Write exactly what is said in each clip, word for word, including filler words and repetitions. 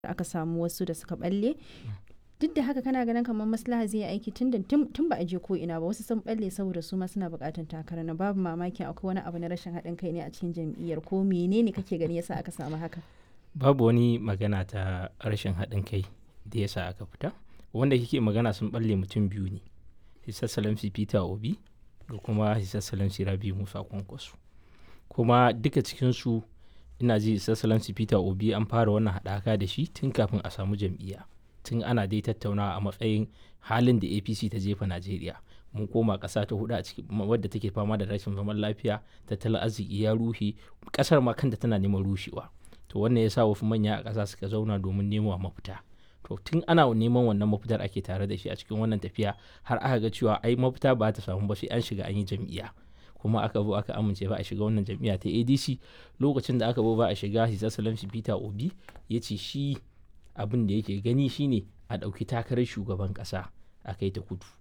aka samu wasu da suka balle. Duk da haka kana ganin kamar maslaha zai yi aiki tun da tun ba a je ko ina ba, wasu sun balle saboda su ma suna buƙatar takara na, babu mamakin akwai wani abu na rashin haɗin kai ne a cikin jam'iyyar, ko menene kake gani yasa aka samu haka? Babu wani magana ta rashin haɗin kai da yasa aka fita. Wanda kike magana sun balle mutum biyu ne, His Excellency Peter Obi da kuma His Excellency Rabiu Musa Kwankwaso. Kuma duka cikinsu ina ji His Excellency Peter Obi an fara wannan haɗaka da shi tun kafin a samu jam'iyya. Tun ana dai tattaunawa a matsayin halin da A P C ta jefa Najeriya. Mun koma ƙasa ta hudu a cikin wadda take fama da rashin zaman lafiya, tattalin arziki ya rushe, ƙasar ma kanta tana neman rushewa. To wannan ya sa wasu manya a ƙasa suka zauna domin nemo mafita. To tun ana neman wannan mafitar ake tare da shi a cikin wannan tafiya, har aka ga cewa ai mafita ba ta samu ba sai an shiga an yi jam'iyya. Kuma aka zo aka amince ba a shiga wannan jam'iyya ta A D C. Lokacin da aka zo ba a shiga, His Excellency Peter Obi ya ce shi abin da yake gani shine a ɗauki takarar shugaban ƙasa a kai ta kudu.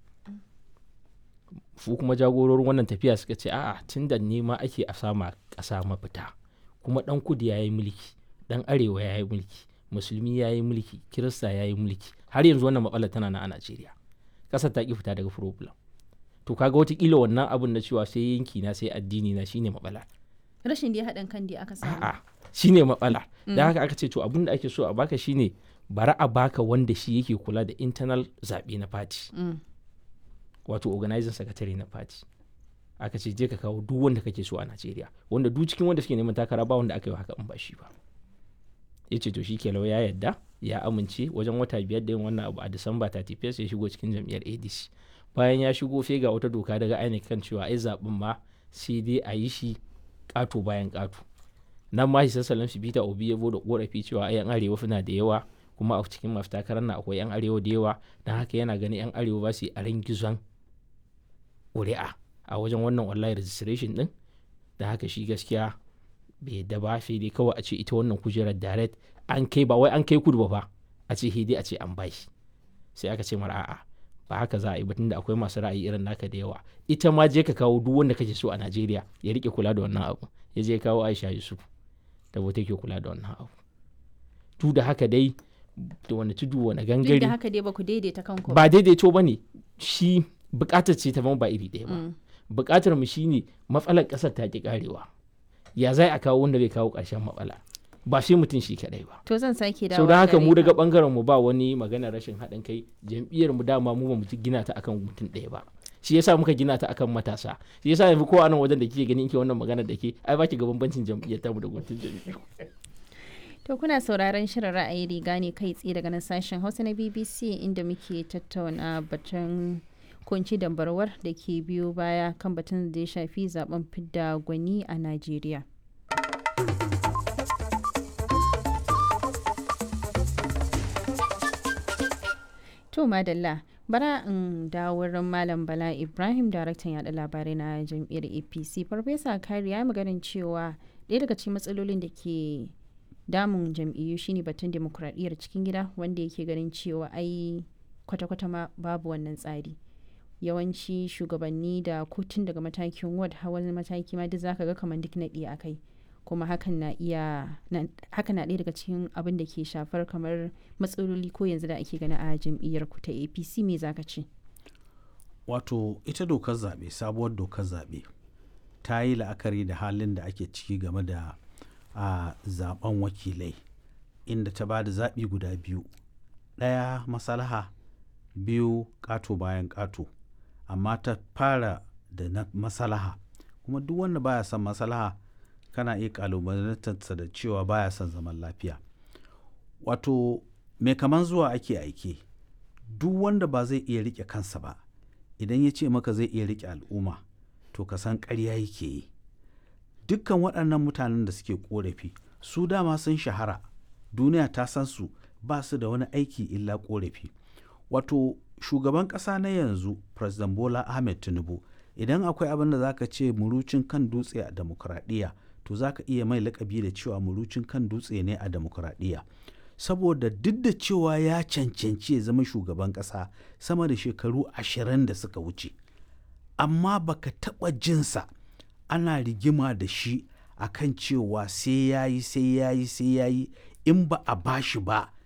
Su kuma jagororin wannan tafiya suka ce a'a, tun da nema ake a sama ƙasa mafita, kuma ɗan kudu ya yi mulki, ɗan arewa ya yi mulki, musulmi ya yi mulki, kirista ya yi mulki, har yanzu wannan matsalar tana nan a Najeriya. Ƙasar ta ƙi fita daga problem. To kaga watakila wannan abun na cewa sai yanki na sai addini na shine matsala. Rashin da haɗin kan da aka samu. A'a, shine matsala. Da haka aka ce to abin da ake so a baka shine bari a baka wanda shi yake kula da internal zaɓe na party. Wato organizing secretary na party. Aka ce je ka kawo duk wanda kake so a Najeriya, wanda duk cikin wanda suke neman takara ba wanda aka yi haka in ba shi ba. Ya ce to shi ke lau ya yadda, ya amince. Wajen wata biyar da yin wannan abu a Disamba thirty-first ya shigo cikin jam'iyyar A D C. Bayan ya shigo sai ga wata doka daga I N E C kan cewa ai zaɓen ma sai dai a yi shi ƙato bayan ƙato. Nan ma His Excellency Peter Obi ya bude korafi cewa ai yan arewa suna da yawa, kuma a cikin masu takarar na akwai yan arewa da yawa, don haka yana ganin yan arewa ba su yi aren gizon ƙuri'a a wajen wannan online registration din. Da haka shi gaskiya bai yadda ba, sai dai kawai a ce ita wannan kujerar direct an kai, ba wai an kai kudu ba fa, a ce hidi a ce an bashi. Sai aka ce mara a'a, ba haka za a yi ba, tunda akwai masu ra'ayi irin naka da yawa. Ita ma je ka kawo duk wanda kake so a Najeriya ya rike kula da wannan abu. Ya je kawo Aisha Yusuf da wata ke kula da wannan abu. Tu da haka dai, da wani tudu wani gangare. Duk da haka dai ba ku daidaita kanku ba. daidaito ba ne, shi bukatar ce ta ba iri ɗaya ba. Mm. Bukatar mu shine matsalar ƙasar ta ki karewa. Ya zai a kawo wanda zai kawo ƙarshen matsala, ba sai mutum shi kaɗai ba. To zan sake dawo. Sau da haka mu daga ɓangaren mu ba wani magana rashin haɗin kai. Jam'iyyar mu dama mu ba mu gina ta akan mutum ɗaya ba. Shi yasa muka gina ta akan matasa. Shi yasa yanzu ko a nan wajen da kike ganin ke wannan magana da ke, ai baki ga bambancin jam'iyyar ta mu da mutum jam'iyyar. To kuna sauraron shirin ra'ayi riga ne kai tsaye daga nan sashen Hausa na B B C, inda muke tattauna batun kunci dambarwar da ke biyo baya kan batun da ya shafi zaben fidda gwani a Najeriya. To madalla, bara in dawo wurin Malam Bala Ibrahim, daraktan yada labarai na jam'iyyar A P C. Farfesa Kari ya maganin cewa ɗaya daga cikin matsalolin da ke damun jam'iyyu shine batun demokuraɗiyyar cikin gida, wanda yake ganin cewa ai kwata-kwata ma babu wannan tsari. Yawanci shugabanni da kotun daga matakin ward hawan mataki ma duk zaka ga kamar duk naɗi a kai, kuma hakan na iya haka na ɗaya daga cikin abin da ke shafar kamar matsaloli ko yanzu da ake gani a jam'iyyar ku ta A P C. Me zaka ce? Wato ita dokar zaɓe, sabuwar dokar zaɓe ta yi la'akari da halin da ake ciki game da a zaben wakilai, inda ta ba da zaɓi guda biyu, ɗaya masalaha, biyu ƙato bayan ƙato. Amma ta fara da na masalaha, kuma duk wanda baya son masalaha kana iya kalubalantarsa da cewa baya son zaman lafiya. Wato mai kaman zuwa ake aike, duk wanda ba zai iya rike kansa ba, idan ya ce maka zai iya rike al'umma, to ka san ƙarya yake yi. Dukkan waɗannan mutanen da suke ƙorafi, su dama sun shahara, duniya ta san su, ba su da wani aiki illa ƙorafi. Wato shugaban ƙasa na yanzu, President Bola Ahmed Tinubu, idan akwai abin da zaka ce murucin kan dutse a demokuraɗiyya, to zaka iya mai laƙabi da cewa murucin kan dutse ne a demokuraɗiyya. Saboda duk da cewa ya cancanci ya zama shugaban ƙasa sama da shekaru ashirin da suka wuce, amma baka taɓa jinsa ana rigima da shi akan cewa sai yayi sai yayi sai yayi, in ba a bashi ba